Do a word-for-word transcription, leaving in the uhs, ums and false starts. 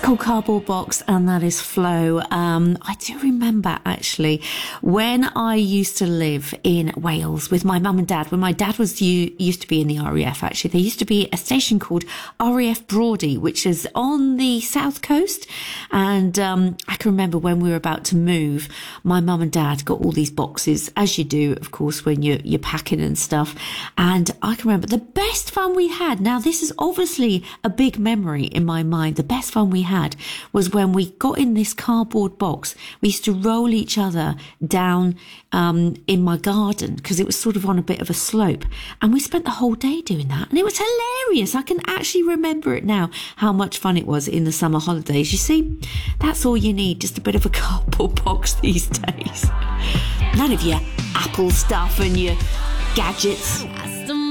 Called Cardboard Box, and that is Flow. Um, I do remember actually when I used to live in Wales with my mum and dad, when my dad was u- used to be in the R A F actually, there used to be a station called R A F Brawdy, which is on the south coast. And um, I can remember when we were about to move, my mum and dad got all these boxes, as you do, of course, when you're, you're packing and stuff. And I can remember the best fun we had. Now, this is obviously a big memory in my mind. The best fun we had had was when we got in this cardboard box. We used to roll each other down um, in my garden because it was sort of on a bit of a slope, and we spent the whole day doing that, and it was hilarious. I can actually remember it now, how much fun it was in the summer holidays. You see, that's all you need, just a bit of a cardboard box these days. None of your Apple stuff and your gadgets.